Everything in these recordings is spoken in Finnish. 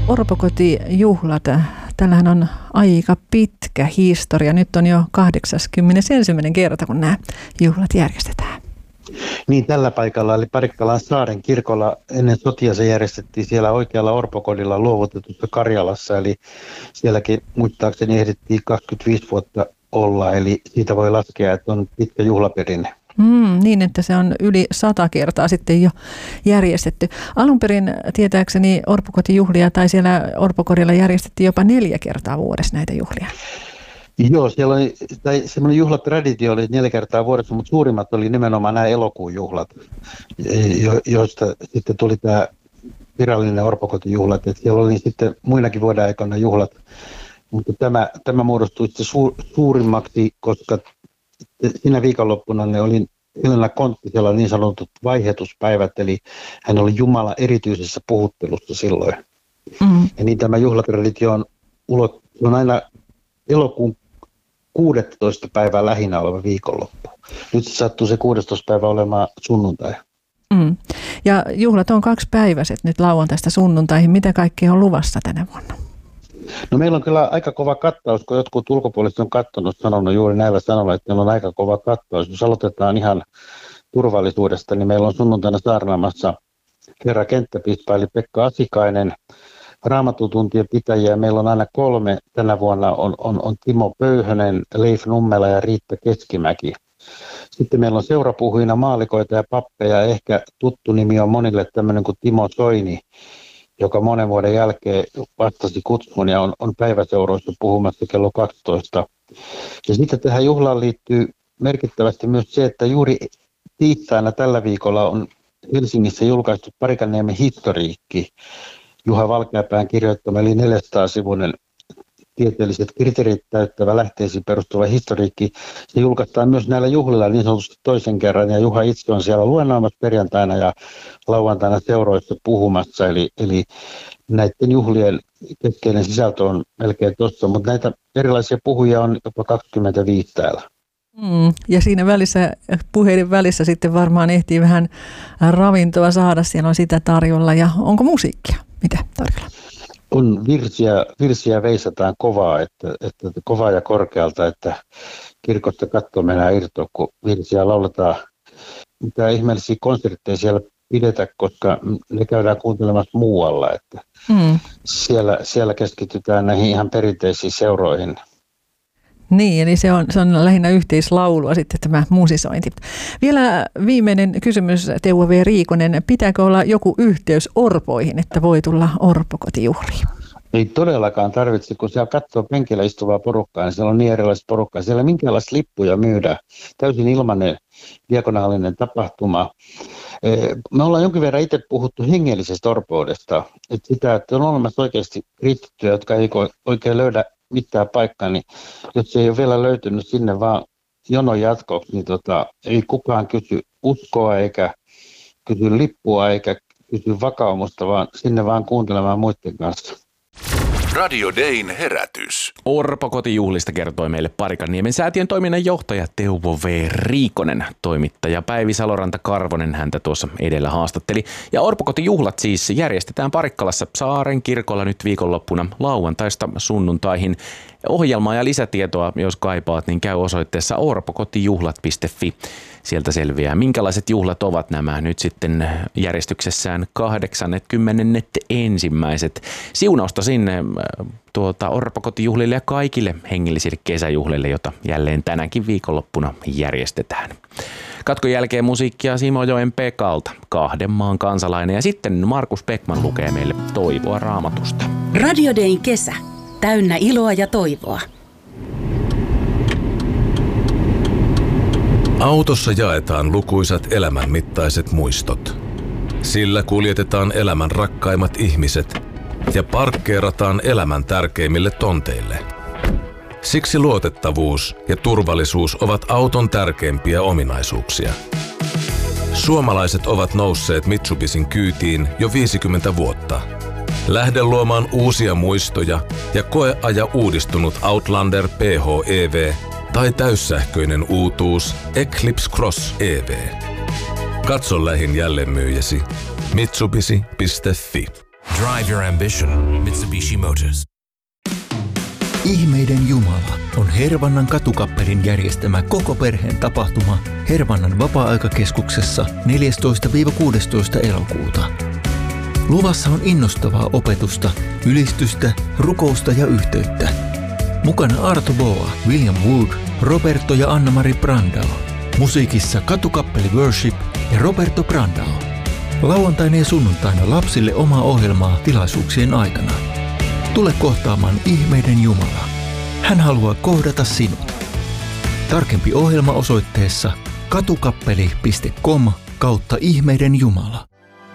Orpokotijuhlat, tällähän on aika pitkä historia. Nyt on jo 81. kerta, kun nämä juhlat järjestetään. Niin, tällä paikalla eli Parikkalan Saaren kirkolla ennen sotia se järjestettiin siellä oikealla orpokodilla luovutetussa Karjalassa. Eli sielläkin muistaakseni ehdittiin 25 vuotta olla, eli siitä voi laskea, että on pitkä juhlaperinne. Niin, että se on yli 100 kertaa sitten jo järjestetty. Alun perin tietääkseni orpokotijuhlia tai siellä orpokodilla järjestettiin jopa 4 kertaa vuodessa näitä juhlia. Joo, siellä oli semmoinen juhlatraditio oli 4 kertaa vuodessa, mutta suurimmat oli nimenomaan nämä elokuun juhlat, joista sitten tuli tämä virallinen orpokotijuhlat. Että siellä oli sitten muinakin vuoden aikana juhlat, mutta tämä muodostui sitten suurimmaksi, koska siinä viikonloppuna ne oli Helena Konttisella niin sanotut vaihetuspäivät, eli hän oli Jumala erityisessä puhuttelussa silloin. Ja niin tämä juhlatraditio on aina elokuun 16. päivää lähinnä oleva viikonloppu. Nyt se sattuu se 16. päivä olemaan sunnuntai. Ja juhlat on 2-päiväiset nyt lauantaista sunnuntaihin. Mitä kaikkea on luvassa tänä vuonna? No meillä on kyllä aika kova kattaus, kun jotkut ulkopuoliset on sanonut juuri näillä sanoilla, että meillä on aika kova kattaus. Jos aloitetaan ihan turvallisuudesta, niin meillä on sunnuntaina saarnaamassa herra kenttäpiispa eli Pekka Asikainen, Raamatutuntien pitäjiä. Meillä on aina 3. Tänä vuonna on Timo Pöyhönen, Leif Nummela ja Riitta Keskimäki. Sitten meillä on seurapuhujina maalikoita ja pappeja. Ehkä tuttu nimi on monille tämmöinen kuin Timo Soini, joka monen vuoden jälkeen vastasi kutsuun ja on päiväseuroissa puhumassa kello 12. Ja sitten tähän juhlaan liittyy merkittävästi myös se, että juuri tiistaina tällä viikolla on Helsingissä julkaistu Parikanniemen historiikki, Juha Valkeapään kirjoittama, eli 400-sivuinen tieteelliset kriteerit täyttävä lähteisiin perustuva historiikki. Se julkaistaan myös näillä juhlilla niin sanotusti toisen kerran, ja Juha itse on siellä luennoimassa perjantaina ja lauantaina seuroissa puhumassa, eli näiden juhlien keskeinen sisältö on melkein tuossa, mutta näitä erilaisia puhujia on jopa 25 täällä. Ja siinä välissä, puheiden välissä sitten varmaan ehtii vähän ravintoa saada, siellä on sitä tarjolla, ja onko musiikkia? Mitä tarjolla? On virsiä veisataan kovaa, että kovaa ja korkealta, että kirkosta katto mennään irtoa, kun virsiä lauletaan. Mitä ihmeellisiä konsertteja siellä pidetä, koska ne käydään kuuntelemassa muualla, että siellä keskitytään näihin ihan perinteisiin seuroihin. Niin, eli se on lähinnä yhteislaulua sitten tämä musisointi. Vielä viimeinen kysymys, Teuvo V. Riikonen. Pitääkö olla joku yhteys orpoihin, että voi tulla orpokotijuhliin? Ei todellakaan tarvitse, kun siellä katsoo penkillä istuvaa porukkaa, niin siellä on niin erilaista porukkaa. Siellä ei minkäänlaista lippuja myydä. Täysin ilmainen diakonaalinen tapahtuma. Me ollaan jonkin verran itse puhuttu hengellisestä orpoudesta. Että sitä, että on olemassa oikeasti kristittyjä, jotka ei oikein löydä mitään paikkaa, niin jos se ei ole vielä löytynyt sinne vaan jonon jatkoksi, niin ei kukaan kysy uskoa eikä kysy lippua eikä kysy vakaumusta, vaan sinne vaan kuuntelemaan muiden kanssa. Radio Dayn herätys. Orpokotijuhlista kertoi meille Parikanniemen säätiön toiminnanjohtaja Teuvo V. Riikonen. Toimittaja Päivi Saloranta-Karvonen häntä tuossa edellä haastatteli. Ja Orpokotijuhlat siis järjestetään Parikkalassa Saaren kirkolla nyt viikonloppuna lauantaista sunnuntaihin. Ohjelmaa ja lisätietoa, jos kaipaat, niin käy osoitteessa orpokotijuhlat.fi. Sieltä selviää, minkälaiset juhlat ovat nämä nyt sitten järjestyksessään 81. Siunausta sinne orpokotijuhlille ja kaikille hengellisille kesäjuhlille, jota jälleen tänäkin viikonloppuna järjestetään. Katkon jälkeen musiikkia Simojoen Pekalta, 2 maan kansalainen, ja sitten Markus Beckman lukee meille toivoa Raamatusta. Radio Dayn kesä, täynnä iloa ja toivoa. Autossa jaetaan lukuisat elämänmittaiset muistot. Sillä kuljetetaan elämän rakkaimmat ihmiset ja parkkeerataan elämän tärkeimmille tonteille. Siksi luotettavuus ja turvallisuus ovat auton tärkeimpiä ominaisuuksia. Suomalaiset ovat nousseet Mitsubisin kyytiin jo 50 vuotta. Lähde luomaan uusia muistoja ja koeaja uudistunut Outlander PHEV tai täyssähköinen uutuus Eclipse Cross EV. Katso lähin jälleenmyyjäsi Mitsubishi.fi. Drive your ambition. Mitsubishi Motors. Ihmeiden Jumala on Hervannan katukappelin järjestämä koko perheen tapahtuma Hervannan vapaa-aikakeskuksessa 14-16 elokuuta. Luvassa on innostavaa opetusta, ylistystä, rukousta ja yhteyttä. Mukana Arto Boa, William Wood, Roberto ja Anna-Mari Brandao. Musiikissa katukappeli Worship ja Roberto Brandao. Lauantaina ja sunnuntaina lapsille omaa ohjelmaa tilaisuuksien aikana. Tule kohtaamaan Ihmeiden Jumala. Hän haluaa kohdata sinut. Tarkempi ohjelma osoitteessa katukappeli.com/Ihmeiden Jumala.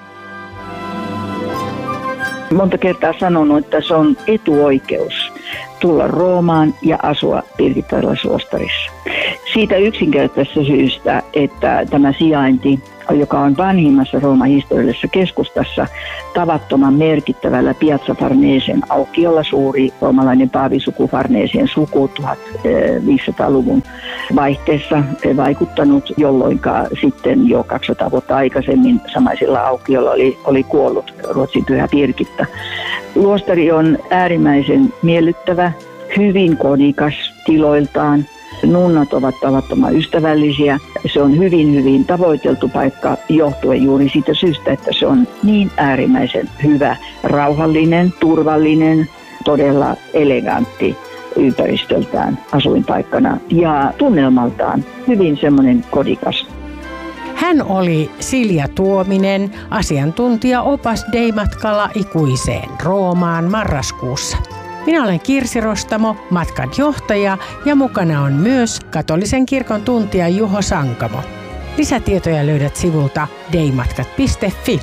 Monta kertaa sanonut, että se on etuoikeus tulla Roomaan ja asua Pirkitalaisluostarissa. Siitä yksinkertaisesta syystä, että tämä sijainti, joka on vanhimmassa Rooman historiallisessa keskustassa, tavattoman merkittävällä Piazza Farnesien aukiolla, suuri roomalainen paavisuku Farnesien suku 1500-luvun vaihteessa vaikuttanut, jolloin sitten jo 200 vuotta aikaisemmin samaisella aukiolla oli kuollut Ruotsin pyhä Birgitta. Luostari on äärimmäisen miellyttävä, hyvin kodikas tiloiltaan. Nunnat ovat tavattoman ystävällisiä. Se on hyvin tavoiteltu paikka johtuen juuri siitä syystä, että se on niin äärimmäisen hyvä, rauhallinen, turvallinen, todella elegantti ympäristöltään asuinpaikkana ja tunnelmaltaan hyvin semmoinen kodikas. Hän oli Silja Tuominen, asiantuntija-opas Dei-matkalla ikuiseen Roomaan marraskuussa. Minä olen Kirsi Rostamo, matkan johtaja, ja mukana on myös katolisen kirkon tuntija Juho Sankamo. Lisätietoja löydät sivulta deimatkat.fi.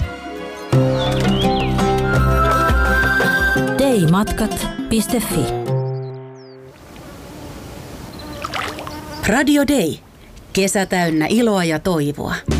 deimatkat.fi. Radio Dei. Kesä täynnä iloa ja toivoa.